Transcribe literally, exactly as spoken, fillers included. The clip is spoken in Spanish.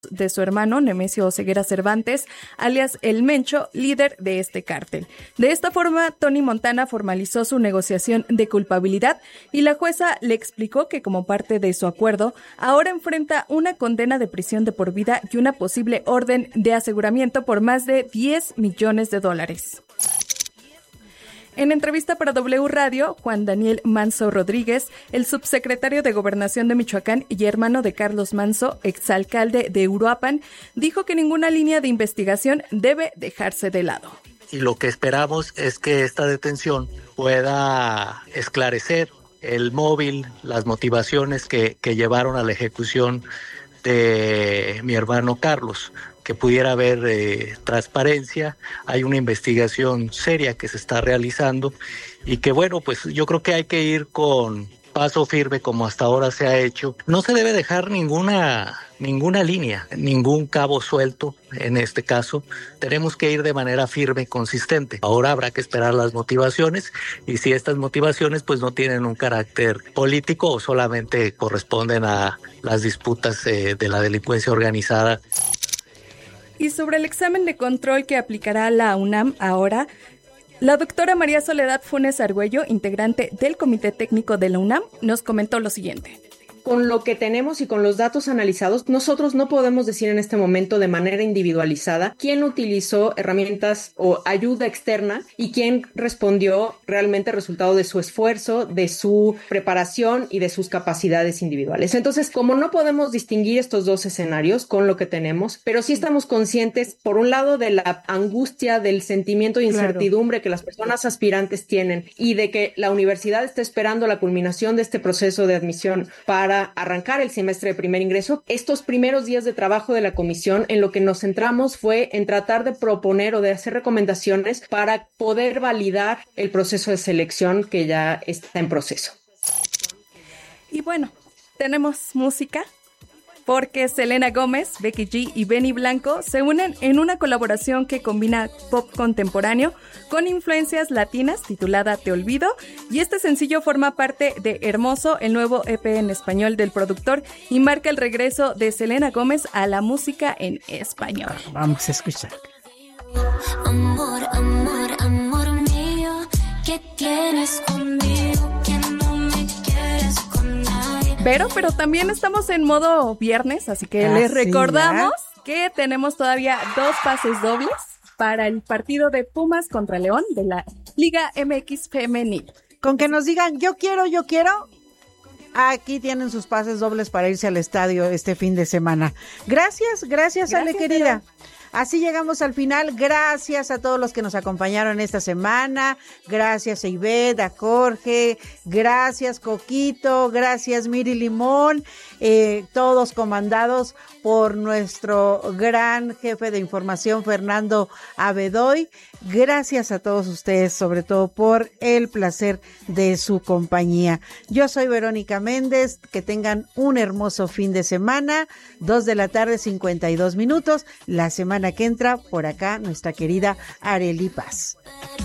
de su hermano Nemesio Oseguera Cervantes, alias El Mencho, líder de este cártel. De esta forma, Tony Montana formalizó su negociación de culpabilidad y la jueza le explicó que como parte de su acuerdo, ahora enfrenta una condena de prisión de por vida y una posible orden de aseguramiento por más de diez millones de dólares. En entrevista para W Radio, Juan Daniel Manso Rodríguez, el subsecretario de Gobernación de Michoacán y hermano de Carlos Manso, exalcalde de Uruapan, dijo que ninguna línea de investigación debe dejarse de lado. Y lo que esperamos es que esta detención pueda esclarecer el móvil, las motivaciones que, que llevaron a la ejecución de mi hermano Carlos, que pudiera haber eh, transparencia. Hay una investigación seria que se está realizando y que bueno, pues yo creo que hay que ir con paso firme como hasta ahora se ha hecho. No se debe dejar ninguna ninguna línea, ningún cabo suelto en este caso. Tenemos que ir de manera firme y consistente. Ahora habrá que esperar las motivaciones y si estas motivaciones pues no tienen un carácter político o solamente corresponden a las disputas eh, de la delincuencia organizada. Y sobre el examen de control que aplicará la UNAM ahora, la doctora María Soledad Funes Argüello, integrante del Comité Técnico de la UNAM, nos comentó lo siguiente. Con lo que tenemos y con los datos analizados, nosotros no podemos decir en este momento de manera individualizada quién utilizó herramientas o ayuda externa y quién respondió realmente resultado de su esfuerzo, de su preparación y de sus capacidades individuales. Entonces, como no podemos distinguir estos dos escenarios con lo que tenemos, pero sí estamos conscientes, por un lado, de la angustia, del sentimiento de incertidumbre claro. que las personas aspirantes tienen y de que la universidad está esperando la culminación de este proceso de admisión para arrancar el semestre de primer ingreso. Estos primeros días de trabajo de la comisión en lo que nos centramos fue en tratar de proponer o de hacer recomendaciones para poder validar el proceso de selección que ya está en proceso. Y bueno, tenemos música porque Selena Gómez, Becky G y Benny Blanco se unen en una colaboración que combina pop contemporáneo con influencias latinas titulada Te Olvido, y este sencillo forma parte de Hermoso, el nuevo E P en español del productor, y marca el regreso de Selena Gómez a la música en español. Vamos a escuchar. Amor, amor, amor mío, ¿qué tienes conmigo? Que no me quieres con nadie. Pero, pero también estamos en modo viernes, así que ah, les recordamos sí, que tenemos todavía dos pases dobles para el partido de Pumas contra León de la Liga M X Femenil. Con que nos digan, yo quiero, yo quiero, aquí tienen sus pases dobles para irse al estadio este fin de semana. Gracias, gracias, gracias Ale, querida. Pero... Así llegamos al final. Gracias a todos los que nos acompañaron esta semana. Gracias a Ivette, a Jorge. Gracias Coquito. Gracias Miri Limón. Eh, todos comandados por nuestro gran jefe de información, Fernando Abedoy. Gracias a todos ustedes, sobre todo por el placer de su compañía. Yo soy Verónica Méndez. Que tengan un hermoso fin de semana. Dos de la tarde, cincuenta y dos minutos. La semana que entra, por acá, nuestra querida Arely Paz.